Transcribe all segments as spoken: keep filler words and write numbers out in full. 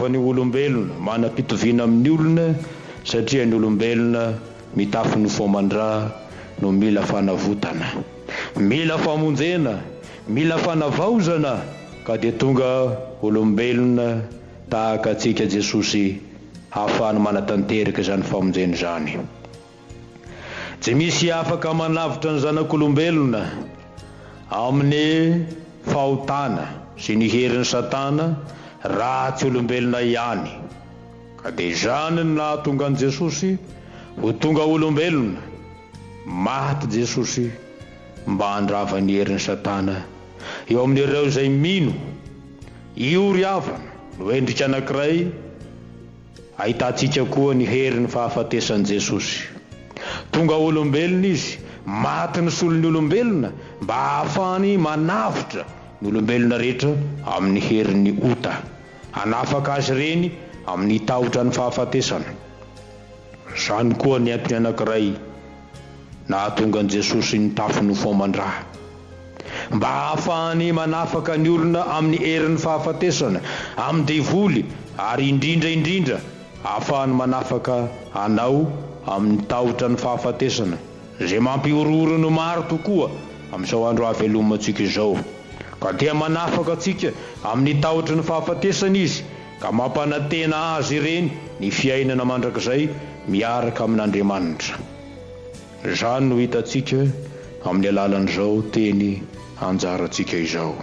fitiavany olombelona manam-pitoviana amin'ny olona satria ny olombelona mitafy ny fomandra no mila fanavotana, mila famonjena, mila fanavaozana ka dia tonga olombelona tahaka antsika Jesosy ahafahany manatanteraka izany famonjena izany. Tsy misy afaka manavitra ny zanak'olombelona amin'ny fahotana sy ny herin'ny Satana raha tsy olombelona ihany. Ka dia izany no nahatonga an'i Jesosy ho tonga olombelona, maty Jesosy mba handrava ny herin'ny Satana eo amin'ireo izay mino iory havana no endrika anankiray ahitantsika koa ny herin'ny fahafatesan'i Jesosy. Tonga olombelona izy, maty ny solon'ny olombelona mba ahafahany manavitra ny olombelona rehetra amin'ny herin'ny ota, hanafaka azy reny amin'ny tahotra ny fahafatesana. Izany koa ny antony anankiray nahatonga an'i Jesosy nitafy ny fomandra, mba ahafahany manafaka ny olona amin'ny herin'ny fahafatesana, amin'ny devoly, ary indrindra indrindra ahafahany manafaka anao amin'ny tahotra ny fahafatesana izay mampiorooro ny maro tokoa amin'izao andro havelomantsika izao. Ka dia manafaka antsika amin'ny tahotra ny fahafatesana izy ka mampanantena azy ireny ny fiainana mandrakizay miaraka amin'Andriamanitra. Izany no hitantsika amin'ny alalan'izao teny anjarantsika izao.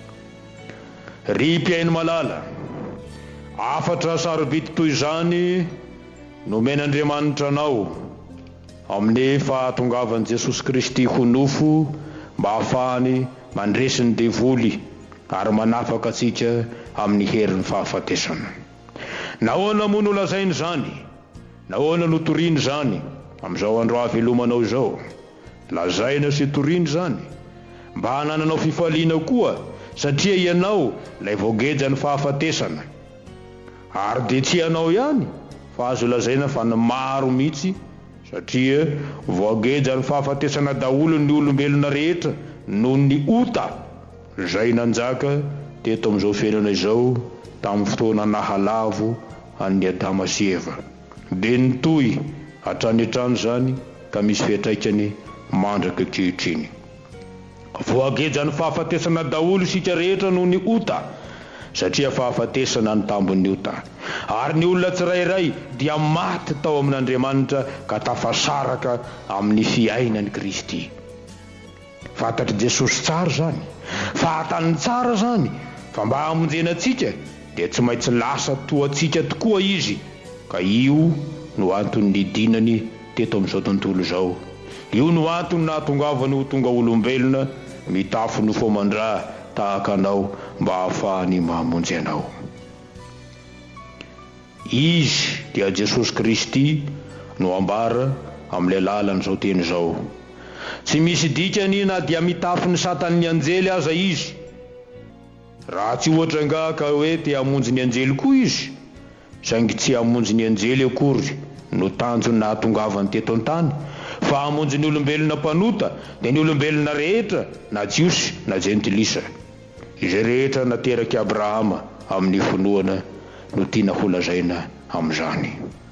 Ry mpiaino malala, afatra sarobidy toy izany nomen'Andriamanitra anao amin'ny fahatongavan'i Jesosy Kristy ho nofo mba ahafahany mandresy ny devoly ary manafaka antsika amin'ny herin'ny fahafatesana. Nahoana moa no lazainy izany? Nahoana no toriany izany amin'izao andro havelomanao izao? Lazaina sy toriany izany mba hanananao fifaliana koa, satria ianao ilay voageja ny fahafatesana. Ary dia tsy ianao ihany fa azo lazaina fa ny maro mihitsy, satria voageja ny fahafatesana daholo ny olombelona rehetra noho ny ota izay nanjaka teto amin'izao fiainana izao tamin'ny fotoana nahalavo an'ny Adama sy Eva. Dia nitohy hatrany hatrany izany ka misy fiantraikany mandraka ankehitriny. Voageja ny fahafatesana daholo isika rehetra noho ny ota, satria fahafatesana ny tambon'ny ota. Ary ny olona tsirairay dia maty tao amin'Andriamanitra ka tafasaraka amin'ny fiainan'i Kristy. Fantatry Jesosy tsara zany, fahatany tsara zany fa mba hamonjena antsika dia tsy maintsy lasa toantsika tokoa izy. Ka io no antony nidinany teto amin'izao tontolo izao. Io no antony nahatongavany ho tonga olombelona mitafy ny fomandra tahaka anao mba ahafahany mahamonjy anao. Izy dia Jesosy Kristy no ambara amin'ilay lalan'izao teny izao. Tsy misy dikany na dia mitafy ny satan'ny anjely aza izy, raha tsy ohatra nga ka hoe te hamonjy ny anjely koa izy, saingy tsy hamonjy ny anjely akory no tanjony nahatongavany teto an-tany, fa hamonjy ny olombelona mpanota dia ny olombelona rehetra na jiosy na jentilisa, izay rehetra nateraky Abrahama amin'ny fonoana no tiana ho lazaina amin'izany.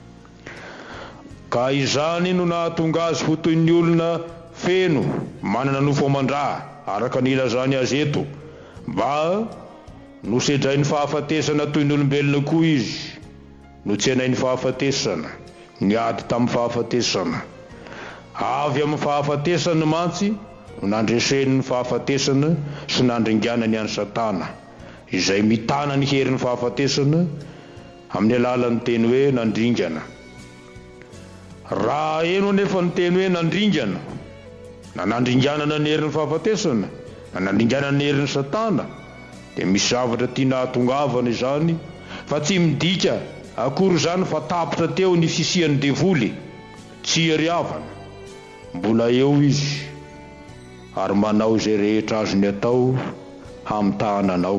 Ka izany no nahatonga azy ho toy ny olona feno manana no fomandra araka ny ilazany azy eto, mba nosedray ny fahafatesana toy ny olombelona koa izy, no tsy hanay ny fahafatesana, niady tamin'ny fahafatesana. Avy amin'ny fahafatesana mantsy no nandreseny ny fahafatesana sy nandringanany an'i Satana, izay mitana ny herin'ny fahafatesana amin'ny alalan'ny teny hoe nandringana. Raha eno anefa ny teny hoe nandringana, na nandringanana ny herin'ny fahafatesana, na nandringanana ny herin'ny Satana, dia misy zavatra tiana hatongavana izany, fa tsy midika akory izany fa tapitra teo ny fisian'ny devoly, tsy iariavana. Mbola eo izy ary manao izay rehetra azony atao hamitahana anao.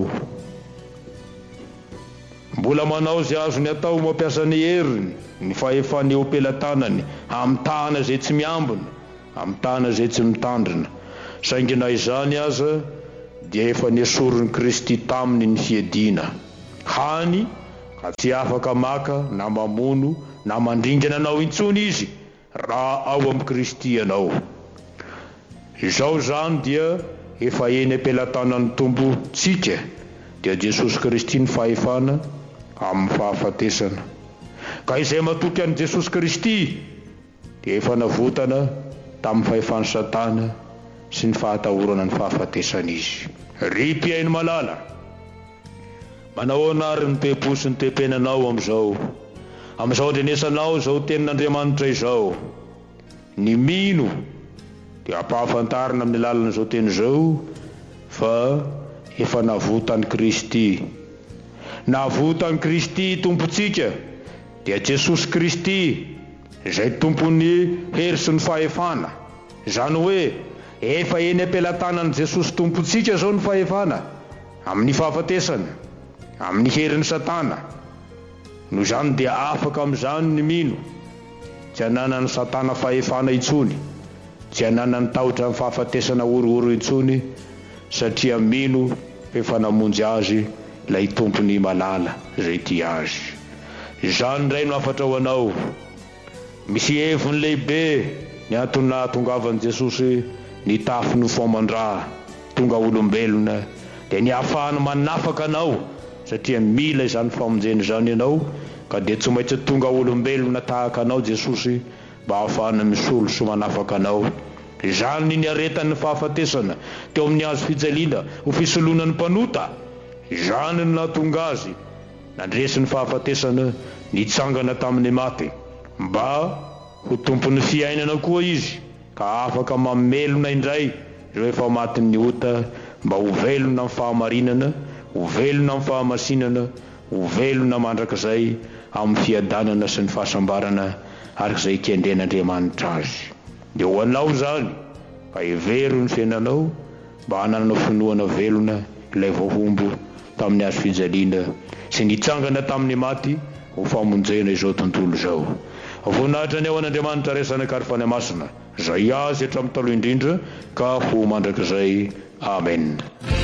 Mbola manao izay azony atao mampiasa ny heriny, ny fahefaneo-pelantanany, hamitahana izay tsy miambina, hamitahana izay tsy mitandrina. Saingy na izany aza dia efa niesoron'i Kristy taminy ny fiadiana, hany ka tsy afaka maka na mamono na mandringana anao intsony izy raha ao amin'ny Kristy anao. Izao zany dia efa eny am-pelatanan'ny tompontsika dia Jesosy Kristy ny fahefana amin'ny fahafatesana. Ka izay matoky an'i Jesosy Kristy dia efa navotana tamin'ny fahefan'ny Satana sy ny fahatahorana ny fahafatesana izy. Ry mpiaino malala, manao anary ny te-po sy ny te-penanao amin'izao amin'izao andrenesanao izao tenin'Andriamanitra izao. Ny mino dia ampahafantarina amin'ny alalan'izao teny izao fa efa navotany Kristy. Navotany Kristy tompontsika dia Jesosy Kristy izay tompon'ny hery sy ny fahefana. Izany hoe efa eny am-pelatanan'i Jesosy tompontsika izao ny fahefana amin'ny fahafatesana, amin'ny herin'ny Satana. Noho izany dia afaka amin'izany ny mino, tsy hananany Satana fahefana intsony, tsy hananany tahotra amin'ny fahafatesana orooro intsony, satria mino efa namonjy azy ilay tompony malala izay tia azy. Izany indray no afatra ho anao. Misy heviny lehibe ny antony nahatongavan'i Jesosy ny tafy ny fomandra tonga olombelona dia ny ahafahany manafaka anao, satria mila izany famonjeny izany ianao, ka dia tsy maintsy tonga olombelona tahaka anao Jesosy mba ahafahana misolo sy manafaka anao. Izany ny aretan'ny fahafatesana teo amin'ny hazo fijaliana ho fisoloanan'ny mpanota. Izany ny nahatonga azy nandresy ny fahafatesana nitsangana tamin'ny maty, mba ho tompon'ny fiainana koa izy, ka afaka mamelona indray ireo efa matin'ny ota, mba ho velona amin'ny fahamarinana, ho velona amin'ny fahamasinana, ho velona mandrakizay amin'ny fiadanana sy ny fahasambarana arak'izay ikendren'Andriamanitra azy. Dia ho anao zany ka hevery ny fiainanao mba hananana finoana velona ilay voahombo tamin'ny hazo fijaliana sy nitsangana tamin'ny maty ho famonjena izao tontolo izao. Voninahitra ny ao an'Andriamanitra resana karifany masina, zay azy hatramin'ny taloha indrindra ka ho mandrakizay. Amen.